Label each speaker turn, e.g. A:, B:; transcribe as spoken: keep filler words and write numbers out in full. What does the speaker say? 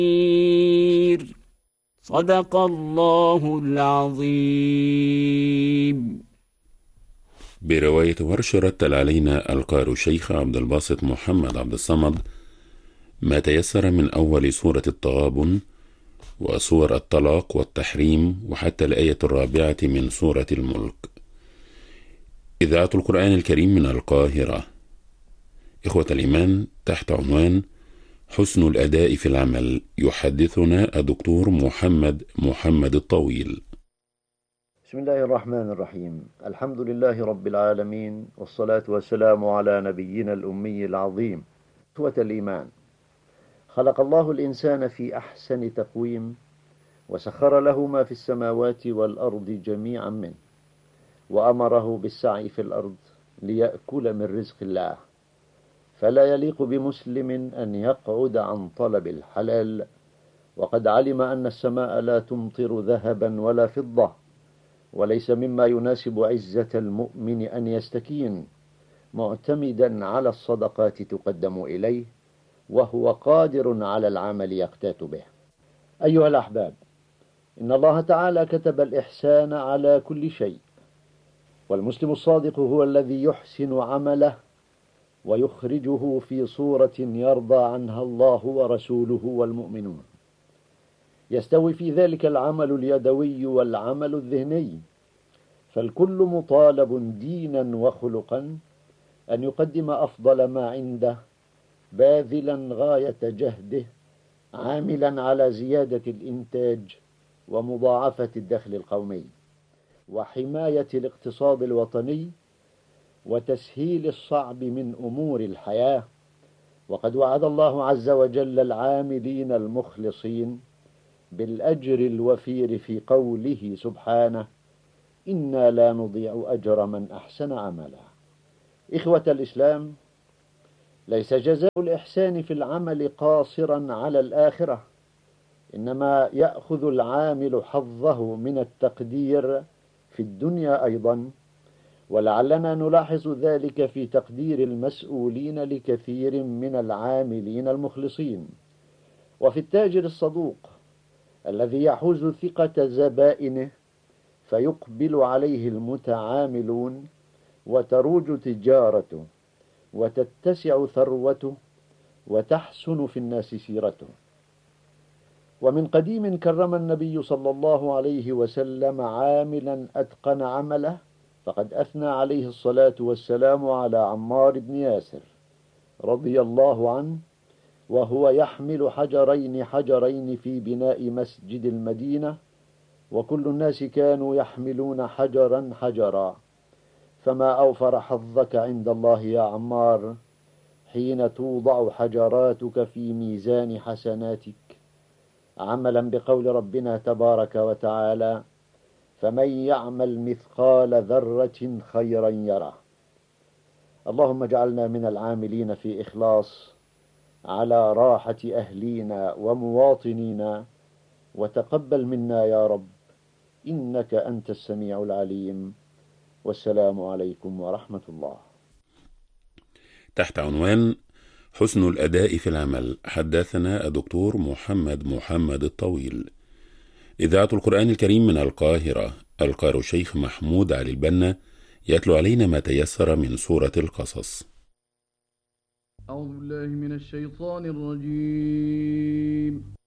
A: صدق الله العظيم.
B: برواية ورش رتل علينا القارئ الشيخ عبد الباسط محمد عبد الصمد ما تيسر من أول سورة التغابن وسور الطلاق والتحريم وحتى الآية الرابعة من سورة الملك. إذاعة القرآن الكريم من القاهرة. إخوة الإيمان، تحت عنوان حسن الأداء في العمل يحدثنا الدكتور محمد محمد الطويل.
C: بسم الله الرحمن الرحيم. الحمد لله رب العالمين، والصلاة والسلام على نبينا الأمي العظيم. إخوة الإيمان، خلق الله الإنسان في أحسن تقويم، وسخر له ما في السماوات والأرض جميعا منه، وأمره بالسعي في الأرض ليأكل من رزق الله، فلا يليق بمسلم أن يقعد عن طلب الحلال، وقد علم أن السماء لا تمطر ذهبا ولا فضة، وليس مما يناسب عزة المؤمن أن يستكين معتمدا على الصدقات تقدم إليه، وهو قادر على العمل يقتات به. أيها الأحباب، إن الله تعالى كتب الإحسان على كل شيء، والمسلم الصادق هو الذي يحسن عمله ويخرجه في صورة يرضى عنها الله ورسوله والمؤمنون. يستوي في ذلك العمل اليدوي والعمل الذهني، فالكل مطالب دينا وخلقا أن يقدم أفضل ما عنده، باذلا غاية جهده، عاملا على زيادة الإنتاج ومضاعفة الدخل القومي، وحماية الاقتصاد الوطني، وتسهيل الصعب من أمور الحياة. وقد وعد الله عز وجل العاملين المخلصين بالأجر الوفير في قوله سبحانه: إنا لا نضيع أجر من أحسن عملا. إخوة الإسلام، ليس جزاء الإحسان في العمل قاصرا على الآخرة، إنما يأخذ العامل حظه من التقدير في الدنيا أيضا، ولعلنا نلاحظ ذلك في تقدير المسؤولين لكثير من العاملين المخلصين، وفي التاجر الصدوق الذي يحوز ثقة زبائنه فيقبل عليه المتعاملون، وتروج تجارته، وتتسع ثروته، وتحسن في الناس سيرته. ومن قديم كرم النبي صلى الله عليه وسلم عاملا أتقن عمله، فقد أثنى عليه الصلاة والسلام على عمار بن ياسر رضي الله عنه، وهو يحمل حجرين حجرين في بناء مسجد المدينة، وكل الناس كانوا يحملون حجرا حجرا، فما أوفر حظك عند الله يا عمار حين توضع حجراتك في ميزان حسناتك، عملا بقول ربنا تبارك وتعالى: فمن يعمل مثقال ذرة خيرا يره. اللهم اجعلنا من العاملين في إخلاص على راحة أهلينا ومواطنينا، وتقبل منا يا رب، إنك أنت السميع العليم. والسلام عليكم ورحمة الله.
B: تحت عنوان حسن الأداء في العمل حدثنا الدكتور محمد محمد الطويل. إذاعة القرآن الكريم من القاهرة. القارئ الشيخ محمود علي البنا يتلو علينا ما تيسر من سورة القصص.
D: أعوذ بالله من الشيطان الرجيم.